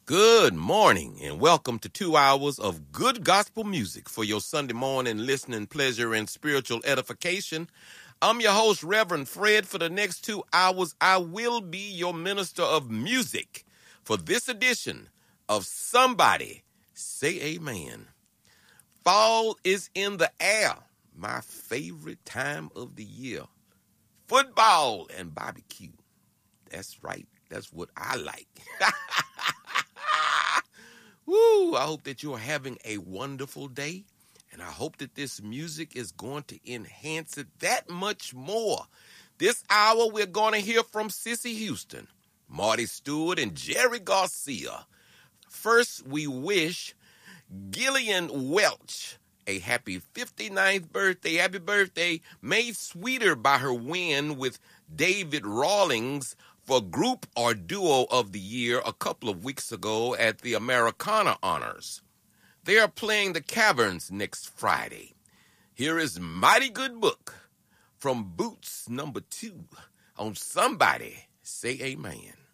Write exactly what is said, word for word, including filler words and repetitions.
Good morning and welcome to two hours of good gospel music for your Sunday morning listening pleasure and spiritual edification. I'm your host, Reverend Fred. For the next two hours, I will be your minister of music for this edition of Somebody Say Amen. Fall is in the air, my favorite time of the year. Football and barbecue. That's right. That's what I like. Woo! I hope that you're having a wonderful day, and I hope that this music is going to enhance it that much more. This hour, we're going to hear from Cissy Houston, Marty Stewart, and Jerry Garcia. First, we wish Gillian Welch a happy fifty-ninth birthday. Happy birthday, made sweeter by her win with David Rawlings for Group or Duo of the Year a couple of weeks ago at the Americana Honors. They are playing the Caverns next Friday. Here is Mighty Good Book from Boots number two on Somebody Say Amen.